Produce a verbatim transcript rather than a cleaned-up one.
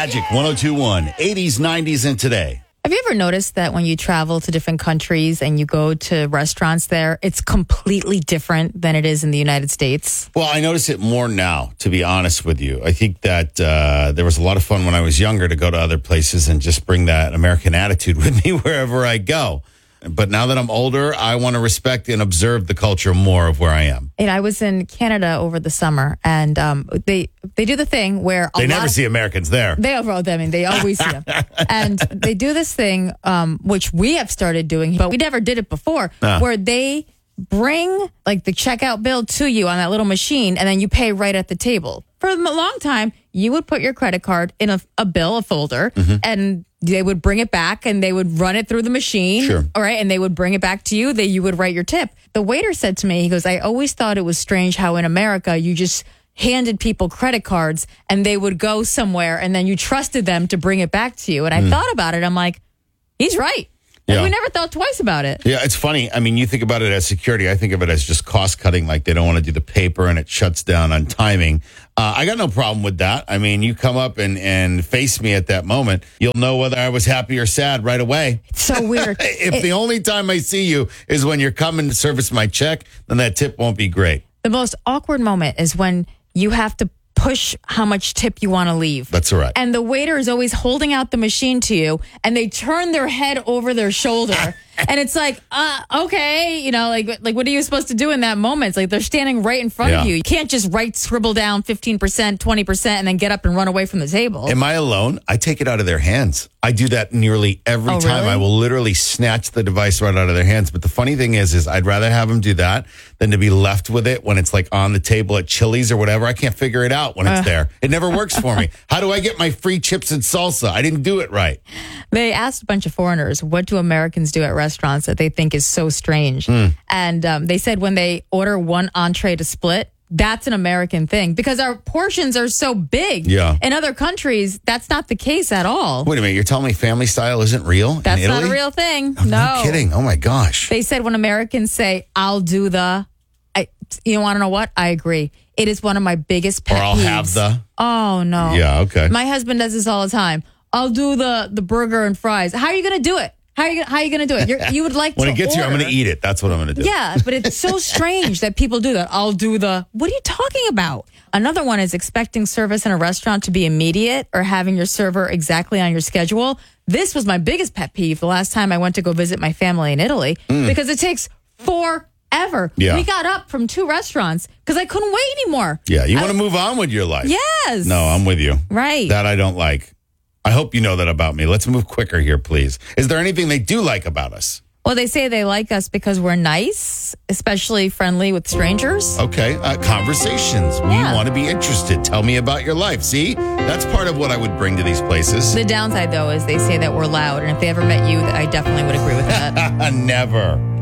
Magic one oh two point one, eighties, nineties, and today. Have you ever noticed that when you travel to different countries and you go to restaurants there, it's completely different than it is in the United States? Well, I notice it more now, to be honest with you. I think that uh, there was a lot of fun when I was younger to go to other places and just bring that American attitude with me wherever I go. But now that I'm older, I want to respect and observe the culture more of where I am. And I was in Canada over the summer, and um, they they do the thing where a they never lot see Americans there. They overall, I mean, they always see them, and they do this thing um, which we have started doing, but we never did it before, uh. where they bring like the checkout bill to you on that little machine, and then you pay right at the table. For a long time, you would put your credit card in a, a bill, a folder, mm-hmm. and they would bring it back and they would run it through the machine. Sure. All right. And they would bring it back to you. That you would write your tip. The waiter said to me, he goes, I always thought it was strange how in America you just handed people credit cards and they would go somewhere and then you trusted them to bring it back to you. And I mm. thought about it. I'm like, he's right. Like, yeah. we never thought twice about it. Yeah, it's funny. I mean, you think about it as security. I think of it as just cost cutting, like they don't want to do the paper and it shuts down on timing. Uh, I got no problem with that. I mean, you come up and, and face me at that moment, you'll know whether I was happy or sad right away. It's so weird. if it, the only time I see you is when you're coming to service my check, then that tip won't be great. The most awkward moment is when you have to push how much tip you want to leave. That's all right. And the waiter is always holding out the machine to you, and they turn their head over their shoulder. And it's like, uh, okay, you know, like, like what are you supposed to do in that moment? It's like they're standing right in front yeah. of you. You can't just write, scribble down fifteen percent, twenty percent, and then get up and run away from the table. Am I alone? I take it out of their hands. I do that nearly every oh, time. Really? I will literally snatch the device right out of their hands. But the funny thing is, is I'd rather have them do that than to be left with it when it's like on the table at Chili's or whatever. I can't figure it out when it's uh. there. It never works for me. How do I get my free chips and salsa? I didn't do it right. They asked a bunch of foreigners, what do Americans do at restaurants that they think is so strange? Mm. And um, they said when they order one entree to split, that's an American thing because our portions are so big. Yeah. In other countries, that's not the case at all. Wait a minute. You're telling me family style isn't real That's in Italy? not a real thing. Oh, no. No kidding. Oh, my gosh. They said when Americans say, I'll do the, I, you want to know what? I agree. It is one of my biggest pet Or I'll peeves. have the. Oh, no. Yeah, okay. My husband does this all the time. I'll do the, the burger and fries. How are you going to do it? How are you, how are you going to do it? You're, you would like when to it gets order. here, I'm going to eat it. That's what I'm going to do. Yeah, but it's so strange that people do that. I'll do the, what are you talking about? Another one is expecting service in a restaurant to be immediate or having your server exactly on your schedule. This was my biggest pet peeve the last time I went to go visit my family in Italy mm. because it takes forever. Yeah. We got up from two restaurants because I couldn't wait anymore. Yeah, you want to move on with your life. Yes. No, I'm with you. Right. That I don't like. I hope you know that about me. Let's move quicker here, please. Is there anything they do like about us? Well, they say they like us because we're nice, especially friendly with strangers. Okay. Uh, conversations. We Yeah. want to be interested. Tell me about your life. See, that's part of what I would bring to these places. The downside, though, is they say that we're loud. And if they ever met you, I definitely would agree with that. Never.